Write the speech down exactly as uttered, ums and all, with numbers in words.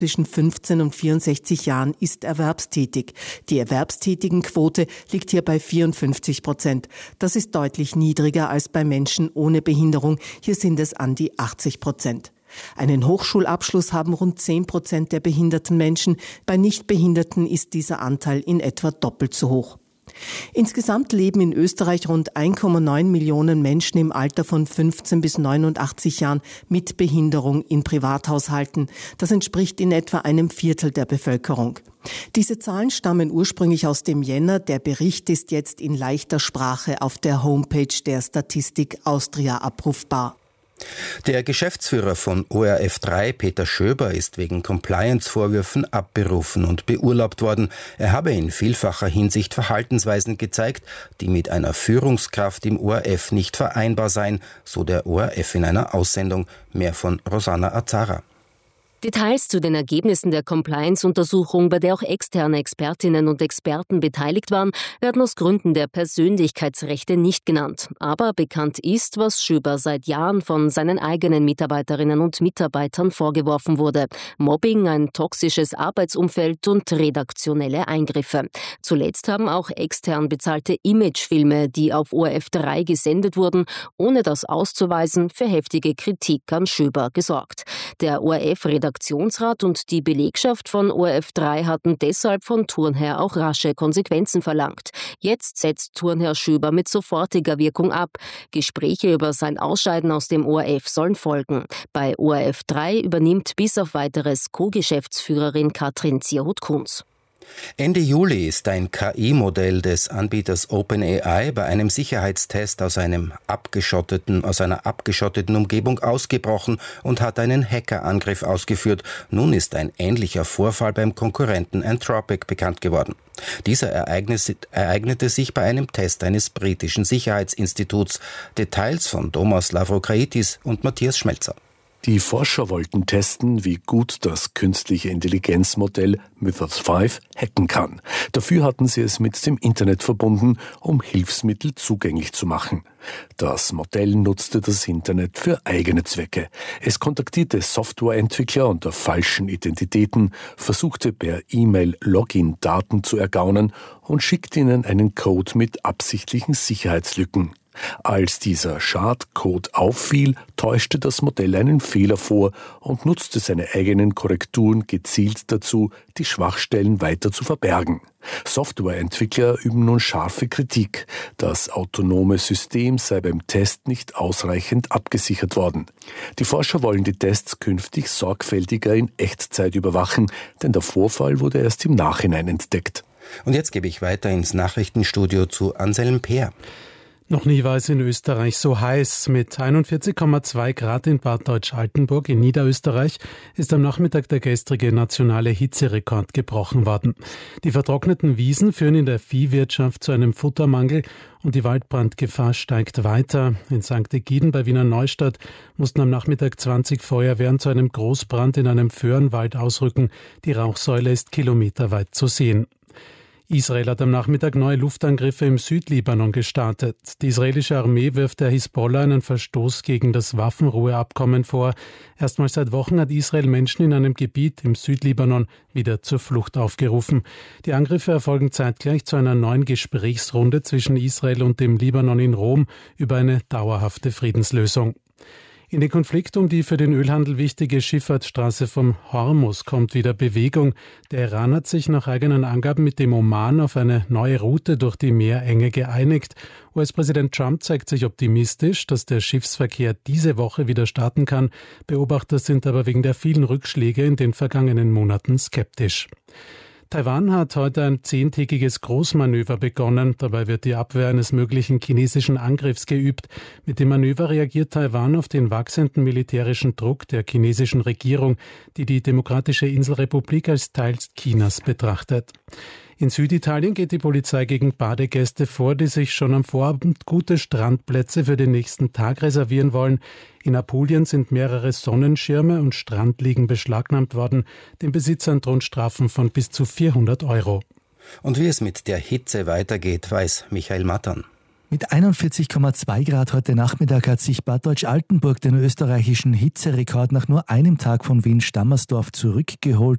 zwischen fünfzehn und vierundsechzig Jahren ist erwerbstätig. Die Erwerbstätigenquote liegt hier bei vierundfünfzig Prozent. Das ist deutlich niedriger als bei Menschen ohne Behinderung. Hier sind es an die achtzig Prozent. Einen Hochschulabschluss haben rund zehn Prozent der behinderten Menschen. Bei Nichtbehinderten ist dieser Anteil in etwa doppelt so hoch. Insgesamt leben in Österreich rund eins Komma neun Millionen Menschen im Alter von fünfzehn bis neunundachtzig Jahren mit Behinderung in Privathaushalten. Das entspricht in etwa einem Viertel der Bevölkerung. Diese Zahlen stammen ursprünglich aus dem Jänner. Der Bericht ist jetzt in leichter Sprache auf der Homepage der Statistik Austria abrufbar. Der Geschäftsführer von O R F drei, Peter Schöber, ist wegen Compliance-Vorwürfen abberufen und beurlaubt worden. Er habe in vielfacher Hinsicht Verhaltensweisen gezeigt, die mit einer Führungskraft im O R F nicht vereinbar seien, so der O R F in einer Aussendung. Mehr von Rosanna Azara. Details zu den Ergebnissen der Compliance-Untersuchung, bei der auch externe Expertinnen und Experten beteiligt waren, werden aus Gründen der Persönlichkeitsrechte nicht genannt. Aber bekannt ist, was Schöber seit Jahren von seinen eigenen Mitarbeiterinnen und Mitarbeitern vorgeworfen wurde. Mobbing, ein toxisches Arbeitsumfeld und redaktionelle Eingriffe. Zuletzt haben auch extern bezahlte Imagefilme, die auf O R F drei gesendet wurden, ohne das auszuweisen, für heftige Kritik an Schöber gesorgt. Der O R F-Redaktionsrat und die Belegschaft von O R F drei hatten deshalb von Turnherr auch rasche Konsequenzen verlangt. Jetzt setzt Turnherr Schöber mit sofortiger Wirkung ab. Gespräche über sein Ausscheiden aus dem O R F sollen folgen. Bei O R F drei übernimmt bis auf weiteres Co-Geschäftsführerin Katrin Zierhut-Kunz. Ende Juli ist ein K I-Modell des Anbieters OpenAI bei einem Sicherheitstest aus einem abgeschotteten, aus einer abgeschotteten Umgebung ausgebrochen und hat einen Hackerangriff ausgeführt. Nun ist ein ähnlicher Vorfall beim Konkurrenten Anthropic bekannt geworden. Dieser ereignete sich bei einem Test eines britischen Sicherheitsinstituts. Details von Domas Lavrokraitis und Matthias Schmelzer. Die Forscher wollten testen, wie gut das künstliche Intelligenzmodell Mythos fünf hacken kann. Dafür hatten sie es mit dem Internet verbunden, um Hilfsmittel zugänglich zu machen. Das Modell nutzte das Internet für eigene Zwecke. Es kontaktierte Softwareentwickler unter falschen Identitäten, versuchte per E-Mail Login-Daten zu ergaunen und schickte ihnen einen Code mit absichtlichen Sicherheitslücken. Als dieser Schadcode auffiel, täuschte das Modell einen Fehler vor und nutzte seine eigenen Korrekturen gezielt dazu, die Schwachstellen weiter zu verbergen. Softwareentwickler üben nun scharfe Kritik. Das autonome System sei beim Test nicht ausreichend abgesichert worden. Die Forscher wollen die Tests künftig sorgfältiger in Echtzeit überwachen, denn der Vorfall wurde erst im Nachhinein entdeckt. Und jetzt gebe ich weiter ins Nachrichtenstudio zu Anselm Peer. Noch nie war es in Österreich so heiß. Mit einundvierzig Komma zwei Grad in Bad Deutsch-Altenburg in Niederösterreich ist am Nachmittag der gestrige nationale Hitzerekord gebrochen worden. Die vertrockneten Wiesen führen in der Viehwirtschaft zu einem Futtermangel und die Waldbrandgefahr steigt weiter. In Sankt Egiden bei Wiener Neustadt mussten am Nachmittag zwanzig Feuerwehren zu einem Großbrand in einem Föhrenwald ausrücken. Die Rauchsäule ist kilometerweit zu sehen. Israel hat am Nachmittag neue Luftangriffe im Südlibanon gestartet. Die israelische Armee wirft der Hisbollah einen Verstoß gegen das Waffenruheabkommen vor. Erstmals seit Wochen hat Israel Menschen in einem Gebiet im Südlibanon wieder zur Flucht aufgerufen. Die Angriffe erfolgen zeitgleich zu einer neuen Gesprächsrunde zwischen Israel und dem Libanon in Rom über eine dauerhafte Friedenslösung. In den Konflikt um die für den Ölhandel wichtige Schifffahrtsstraße vom Hormuz kommt wieder Bewegung. Der Iran hat sich nach eigenen Angaben mit dem Oman auf eine neue Route durch die Meerenge geeinigt. U S-Präsident Trump zeigt sich optimistisch, dass der Schiffsverkehr diese Woche wieder starten kann. Beobachter sind aber wegen der vielen Rückschläge in den vergangenen Monaten skeptisch. Taiwan hat heute ein zehntägiges Großmanöver begonnen. Dabei wird die Abwehr eines möglichen chinesischen Angriffs geübt. Mit dem Manöver reagiert Taiwan auf den wachsenden militärischen Druck der chinesischen Regierung, die die Demokratische Inselrepublik als Teil Chinas betrachtet. In Süditalien geht die Polizei gegen Badegäste vor, die sich schon am Vorabend gute Strandplätze für den nächsten Tag reservieren wollen. In Apulien sind mehrere Sonnenschirme und Strandliegen beschlagnahmt worden. Den Besitzern drohen Strafen von bis zu vierhundert Euro. Und wie es mit der Hitze weitergeht, weiß Michael Mattern. Mit einundvierzig Komma zwei Grad heute Nachmittag hat sich Bad Deutsch-Altenburg den österreichischen Hitzerekord nach nur einem Tag von Wien-Stammersdorf zurückgeholt.